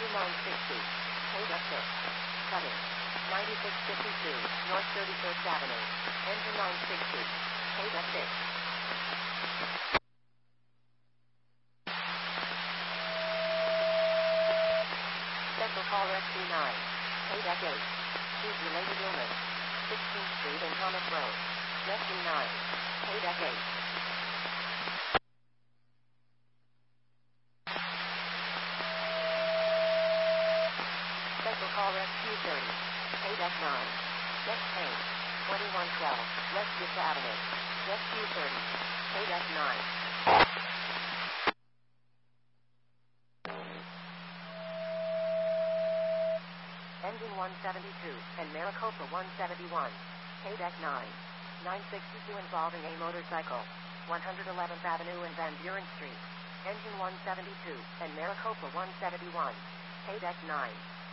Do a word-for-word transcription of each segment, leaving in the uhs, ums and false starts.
Engine nine sixty. K-Deck six. Cutting. ninety-six fifty-two, North thirty-first Avenue. Engine nine sixty. K-Deck six. Special call Rescue nine. K-Deck eight. Heat-related illness. sixteenth Street and Thomas Road. Rescue nine. K-Deck eight. Special call Rescue thirty. K-Deck nine. Next train. twenty-one twelve, West fifth Avenue. Rescue thirty. K-Deck nine. Engine one seventy-two, and Maricopa one seventy-one. K-Deck nine. nine sixty-two involving a motorcycle. one eleventh Avenue and Van Buren Street. Engine one seventy-two, and Maricopa one seventy-one. K-Deck nine.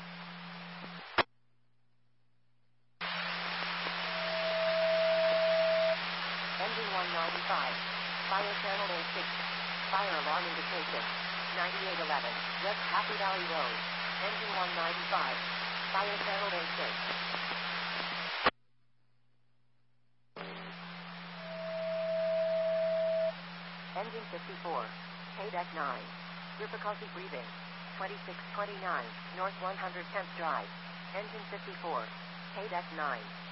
Engine one ninety-five. Fire channel A six. Fire alarm indication. ninety-eight eleven, West Happy Valley Road. Engine one ninety-five. Fire channel A six. Engine fifty-four. K-Deck nine. Difficulty breathing. twenty-six twenty-nine, North one hundred tenth Drive. Engine fifty-four. K-Deck nine.